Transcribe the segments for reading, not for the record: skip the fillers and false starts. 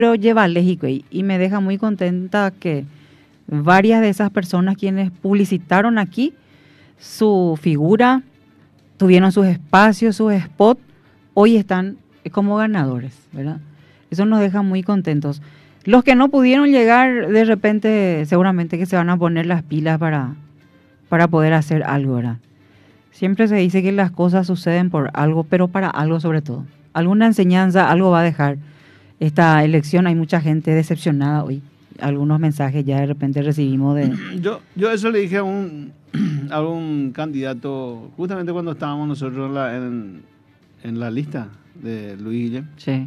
pero lleva Léxico y me deja muy contenta que varias de esas personas quienes publicitaron aquí su figura, tuvieron sus espacios, sus spots, hoy están como ganadores, ¿verdad? Eso nos deja muy contentos. Los que no pudieron llegar, de repente, seguramente que se van a poner las pilas para poder hacer algo, ¿verdad? Siempre se dice que las cosas suceden por algo, pero para algo sobre todo. Alguna enseñanza, algo va a dejar esta elección. Hay mucha gente decepcionada hoy. Algunos mensajes ya de repente recibimos de... Yo eso le dije a un candidato, justamente cuando estábamos nosotros en la lista de Luis Guillem. Sí.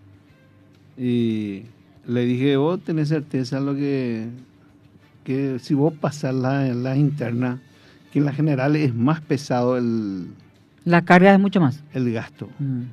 Y le dije, vos tenés certeza que si vos pasás las internas, que en la general es más pesado la carga es mucho más. El gasto.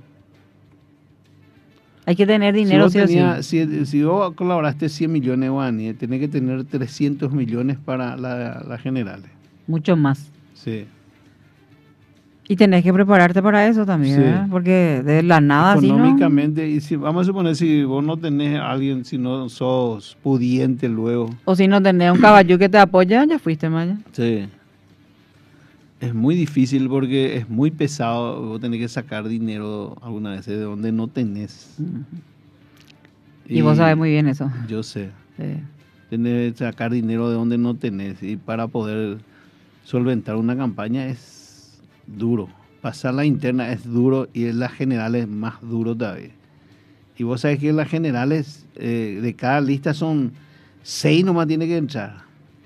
Hay que tener dinero, si vos colaboraste 100 millones de guaraníes, tenés que tener 300 millones para las generales. Mucho más. Sí. Y tenés que prepararte para eso también, ¿verdad? Porque de la nada, económicamente, ¿sí, no? Y si vamos a suponer, si vos no tenés a alguien, si no sos pudiente luego. O si no tenés un caballo que te apoya, ya fuiste, Maya. Sí. Es muy difícil porque es muy pesado. Vos tenés que sacar dinero alguna vez de donde no tenés. Y vos sabés muy bien eso. Yo sé. Sí. Tenés que sacar dinero de donde no tenés. Y para poder solventar una campaña es duro. Pasar la interna es duro y en las generales es más duro todavía. Y vos sabés que en las generales de cada lista son 6 nomás tiene que entrar.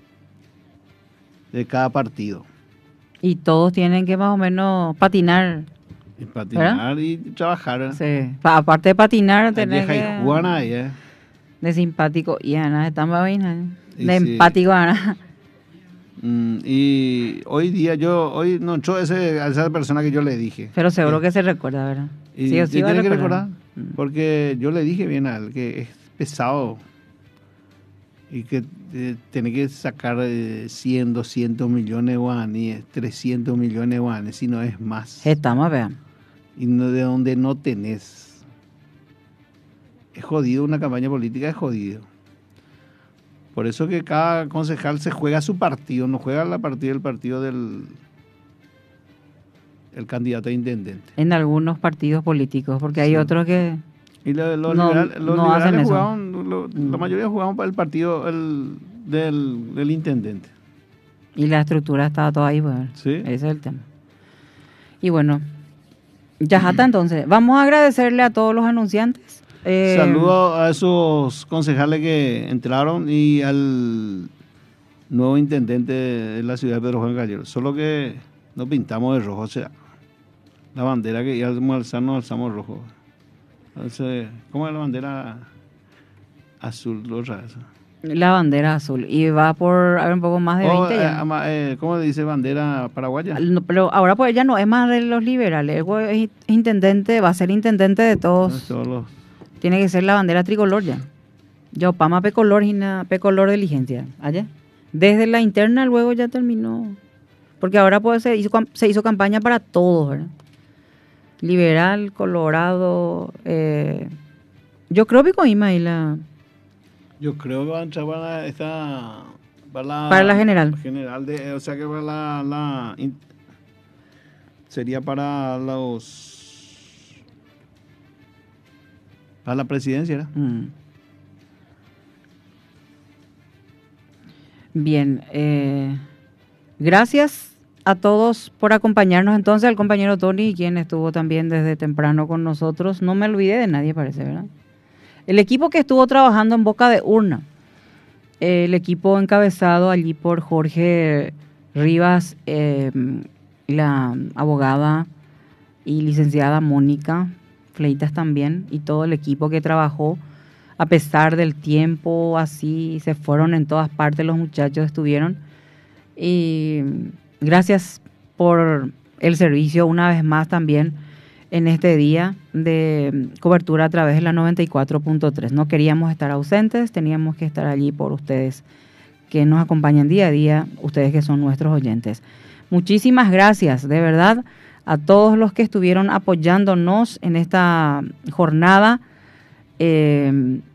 De cada partido. Y todos tienen que más o menos patinar. Y patinar, ¿verdad? Y trabajar. Sí. Aparte de patinar, tenés que... Jugar ahí, de simpático. Y Ana, estamos bien. De empático, Ana. Y hoy día hoy no entró a esa persona que yo le dije. Pero seguro que se recuerda, ¿verdad? Y sí o sí tiene que recordar. Porque yo le dije bien a él que es pesado. Y que tiene que sacar 100, 200 millones de guaraníes, 300 millones de guaraníes, si no es más. Estamos, vean. Y no, de donde no tenés. Es jodido, una campaña política es jodido. Por eso que cada concejal se juega su partido, no juega el partido del candidato a intendente. En algunos partidos políticos, porque hay otros que... Y los no liberales jugaban, la mayoría jugaban para el partido del intendente. Y la estructura estaba toda ahí, pues. Sí. Ese es el tema. Y bueno, ya está entonces. Vamos a agradecerle a todos los anunciantes. Saludos a esos concejales que entraron y al nuevo intendente de la ciudad de Pedro Juan Gallero. Solo que nos pintamos de rojo, o sea, la bandera que íbamos a alzar, nos alzamos rojo. Entonces, ¿cómo es la bandera azul? La bandera azul. Y va por un poco más de 20 ya. ¿Cómo dice bandera paraguaya? No, pero ahora pues ya no es más de los liberales. Es intendente, va a ser intendente de todos. Tiene que ser la bandera tricolor ya. Yo, Pama Pecolor y Pecolor de diligencia. Allá. Desde la interna luego ya terminó. Porque ahora pues se hizo campaña para todos, ¿verdad? Liberal, Colorado. Yo creo que con Imaila. Yo creo que va a entrar para la general. O sea que para sería para la presidencia, ¿verdad? Bien. Gracias a todos por acompañarnos. Entonces, al compañero Tony, quien estuvo también desde temprano con nosotros. No me olvidé de nadie, parece, ¿verdad? El equipo que estuvo trabajando en boca de urna. El equipo encabezado allí por Jorge Rivas, la abogada y licenciada Mónica Fleitas también, y todo el equipo que trabajó a pesar del tiempo, así se fueron en todas partes, los muchachos estuvieron. Y gracias por el servicio una vez más también en este día de cobertura a través de la 94.3. No queríamos estar ausentes, teníamos que estar allí por ustedes que nos acompañan día a día, ustedes que son nuestros oyentes. Muchísimas gracias, de verdad, a todos los que estuvieron apoyándonos en esta jornada.